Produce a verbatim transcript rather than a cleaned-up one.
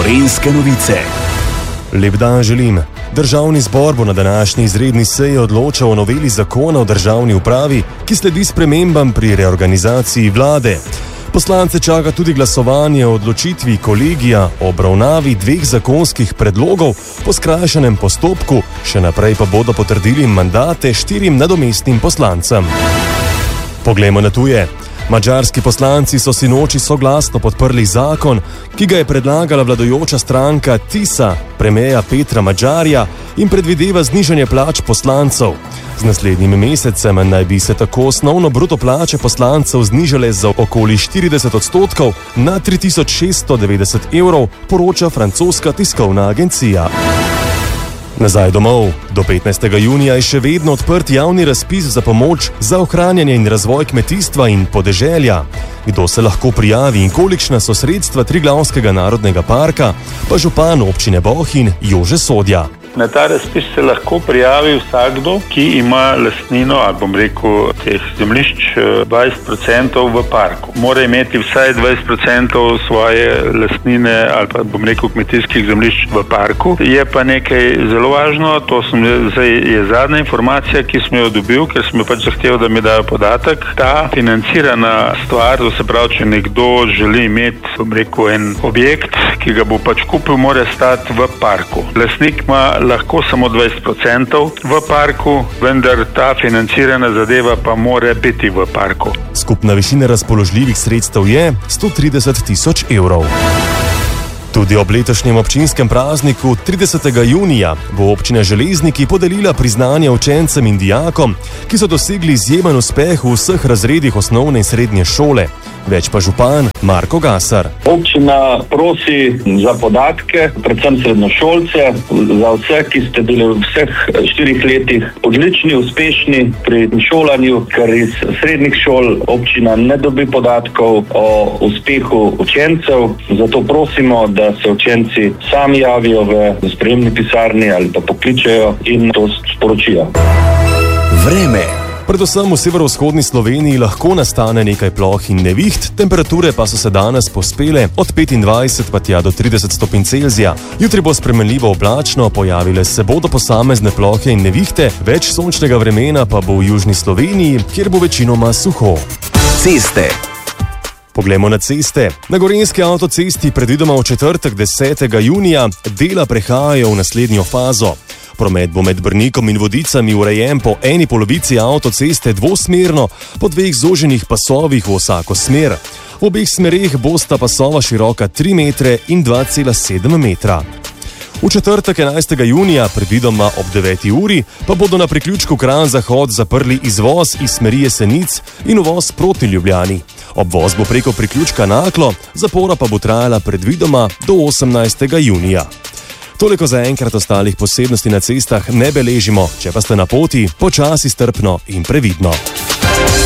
Gorenjske novice. Lep dan želim. Državni zbor bo na današnji izredni seji odločal o noveli zakona o državni upravi, ki sledi spremembam pri reorganizaciji vlade. Poslance čaka tudi glasovanje o odločitvi kolegija o obravnavi dveh zakonskih predlogov po skrajšanem postopku, še naprej pa bodo potrdili mandate štirim nadomestnim poslancem. Poglejmo na tuje. Madžarski poslanci so sinoči soglasno podprli zakon, ki ga je predlagala vladajoča stranka TISA, premierja Petra Madžarja, in predvideva znižanje plač poslancev. Z naslednjim mesecem naj bi se tako osnovno bruto plače poslancev znižale za okoli štirideset odstotkov na tri tisoč šeststo devetdeset evrov, poroča francoska tiskovna agencija. Nazaj domov. Do petnajstega junija je še vedno odprt javni razpis za pomoč za ohranjanje in razvoj kmetijstva in podeželja. Kdo se lahko prijavi in kolikšna so sredstva Triglavskega narodnega parka, pa župan občine Bohinj Jože Sodja. Na ta razpis se lahko prijavi vsakdo, ki ima lastnino, ali bom rekel, teh zemljišč dvajset procentov v parku. Mora imeti vsaj dvajset procentov svoje lastnine, ali pa bom rekel kmetijskih zemljišč v parku. Je pa nekaj zelo važno, to sem, zdaj je zadnja informacija, ki sem jo dobil, ker sem jo pač zahteval, da mi dajo podatek. Ta financirana stvar, to se pravi, če nekdo želi imeti, bom rekel, en objekt, ki ga bo pač kupil, mora stati v parku. Lastnik ima lahko samo dvajset procentov v parku, vendar ta financirana zadeva pa mora biti v parku. Skupna višina razpoložljivih sredstev je sto trideset tisoč evrov. Tudi ob letošnjem občinskem prazniku tridesetega junija bo občina Železniki podelila priznanja učencem in dijakom, ki so dosegli izjemen uspeh v vseh razredih osnovne in srednje šole. Več pa župan Marko Gasar. Občina prosi za podatke, predvsem srednjošolce, za vse, ki ste bili v vseh štirih letih odlični, uspešni pri šolanju, ker iz srednjih šol občina ne dobi podatkov o uspehu učencev. Zato prosimo, da se učenci sami javijo v sprejemni pisarni ali pa pokličejo in to sporočijo. Vreme. Predvsem v severovzhodni Sloveniji lahko nastane nekaj ploh in neviht, temperature pa so se danes povzpele od petindvajset pa tja do trideset stopinj Celzija. Jutri bo spremenljivo oblačno, pojavile se bodo posamezne plohe in nevihte, več sončnega vremena pa bo v južni Sloveniji, kjer bo večinoma suho. Ceste. Poglejmo na ceste. Na Gorenjski avtocesti predvidoma v četrtek desetega junija dela prehajajo v naslednjo fazo. Promet bo med Brnikom in Vodicami urejen po eni polovici avtoceste dvosmerno, po dveh zoženih pasovih v vsako smer. V obeh smereh bosta pasova široka tri metre in dva cela sedem metra. V četrtek enajstega junija, predvidoma ob deveti uri, pa bodo na priključku Kranj-Zahod zaprli izvoz iz smeri Jesenic in uvoz proti Ljubljani. Obvoz bo preko priključka Naklo, zapora pa bo trajala predvidoma do osemnajstega junija. Toliko za enkrat, ostalih posebnosti na cestah ne beležimo, če pa ste na poti, počasi, strpno in previdno.